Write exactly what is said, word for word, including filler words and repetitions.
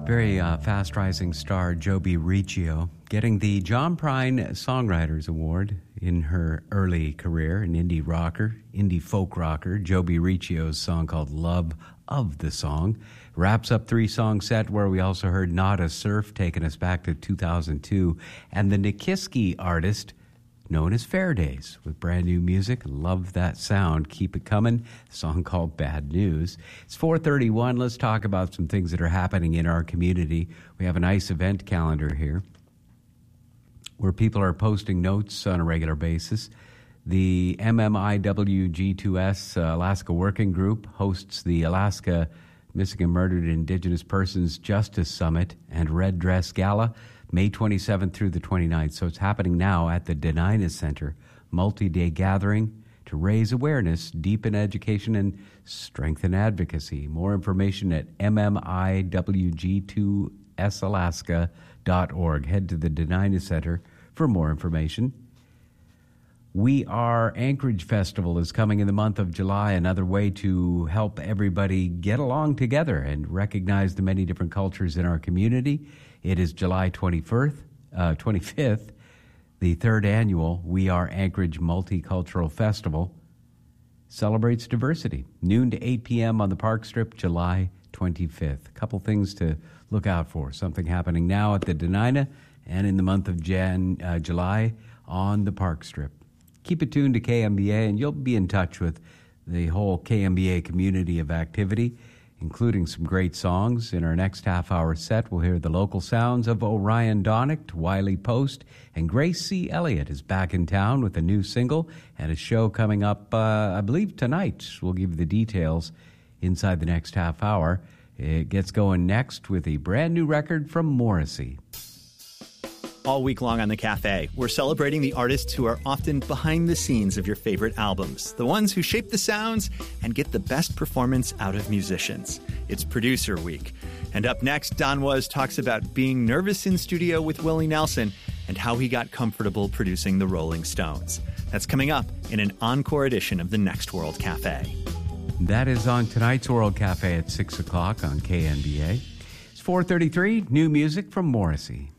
Very uh, fast-rising star Joby Riccio getting the John Prine Songwriters Award in her early career, an indie rocker, indie folk rocker. Joby Riccio's song called Love of the Song wraps up three-song set where we also heard Not a Surf taking us back to two thousand two, and the Nikiski artist known as Fairdays with brand new music. Love that sound. Keep it coming. A song called Bad News. It's four thirty-one. Let's talk about some things that are happening in our community. We have a nice event calendar here where people are posting notes on a regular basis. The M M I W G two S uh, Alaska Working Group hosts the Alaska Missing and Murdered Indigenous Persons Justice Summit and Red Dress Gala, May twenty-seventh through the twenty-ninth. So it's happening now at the Denina Center, multi-day gathering to raise awareness, deepen education, and strengthen advocacy. More information at m m i w g two s alaska dot org. Head to the Denina Center for more information. We Are Anchorage Festival is coming in the month of July, another way to help everybody get along together and recognize the many different cultures in our community. It is July twenty-fifth, uh, twenty-fifth, the third annual We Are Anchorage Multicultural Festival. Celebrates diversity. Noon to eight p.m. on the Park Strip, July twenty-fifth. A couple things to look out for. Something happening now at the Denina and in the month of Jan, uh, July on the Park Strip. Keep it tuned to K M B A, and you'll be in touch with the whole K M B A community of activity, including some great songs. In our next half-hour set, we'll hear the local sounds of Orion Donnicht, Wiley Post, and Grace C. Elliott is back in town with a new single and a show coming up, uh, I believe, tonight. We'll give you the details inside the next half hour. It gets going next with a brand new record from Morrissey. All week long on The Cafe, we're celebrating the artists who are often behind the scenes of your favorite albums, the ones who shape the sounds and get the best performance out of musicians. It's Producer Week. And up next, Don Was talks about being nervous in studio with Willie Nelson and how he got comfortable producing the Rolling Stones. That's coming up in an encore edition of the Next World Cafe. That is on tonight's World Cafe at six o'clock on K N B A. It's four thirty-three, new music from Morrissey.